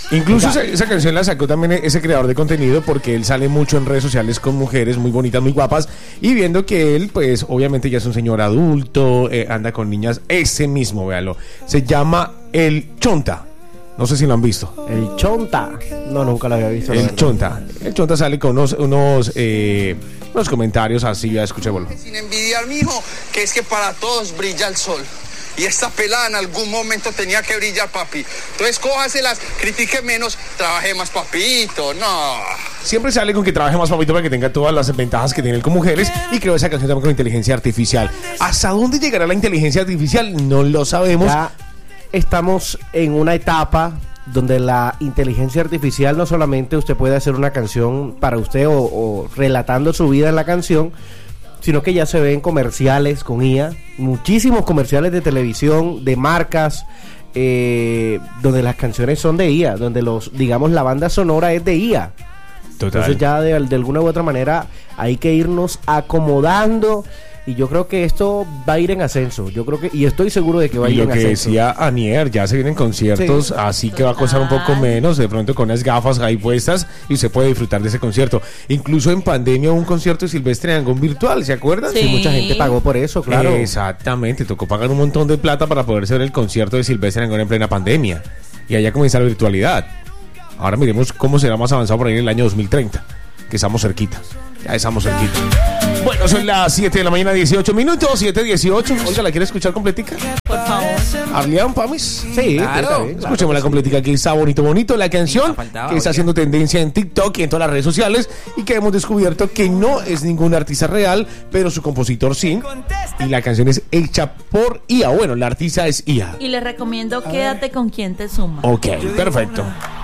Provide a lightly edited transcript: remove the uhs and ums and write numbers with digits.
Incluso esa canción la sacó también ese creador de contenido porque él sale mucho en redes sociales con mujeres muy bonitas, muy guapas, y viendo que él, pues, obviamente ya es un señor adulto, anda con niñas, ese mismo, véalo, se llama El Chonta. No sé si lo han visto. El Chonta. No, nunca lo había visto. El Chonta. El Chonta sale con unos comentarios así, ya escuchémoslo. Sin envidiar, mijo, que es que para todos brilla el sol. Y esta pelada en algún momento tenía que brillar, papi. Entonces cójaselas, critique menos, trabaje más, papito. No. Siempre sale con que trabaje más, papito, para que tenga todas las ventajas que tiene él con mujeres. Y creo esa canción también con inteligencia artificial. ¿Hasta dónde llegará la inteligencia artificial? No lo sabemos. Ya estamos en una etapa donde la inteligencia artificial no solamente usted puede hacer una canción para usted o relatando su vida en la canción, sino que ya se ven comerciales con IA, muchísimos comerciales de televisión, de marcas, donde las canciones son de IA, donde digamos la banda sonora es de IA. Total. Entonces ya de alguna u otra manera hay que irnos acomodando. Y yo creo que esto va a ir en ascenso. Yo creo que, y estoy seguro de que va a ir en ascenso. Lo que decía Anier, ya se vienen conciertos, sí, así que va a costar un poco menos, de pronto con unas gafas ahí puestas, y usted puede disfrutar de ese concierto. Incluso en pandemia hubo un concierto de Silvestre Dangond virtual, ¿se acuerdan? Sí, mucha gente pagó por eso, claro. Exactamente, tocó pagar un montón de plata para poder hacer el concierto de Silvestre Dangond en plena pandemia. Y allá comienza la virtualidad. Ahora miremos cómo será más avanzado por ahí en el año 2030, que estamos cerquita. Ya estamos cerquita. Bueno, son las 7 de la mañana, 18 minutos, 7:18. Olga, ¿la quiere escuchar completica? Por favor. ¿Arlean, Pamis? Sí, claro. Escuchemos la completica, que está bonito. La canción que está haciendo tendencia en TikTok y en todas las redes sociales, y que hemos descubierto que no es ningún artista real, pero su compositor sí. Y la canción es hecha por IA. Bueno, la artista es IA. Y les recomiendo Quédate con quien te suma. Ok, perfecto.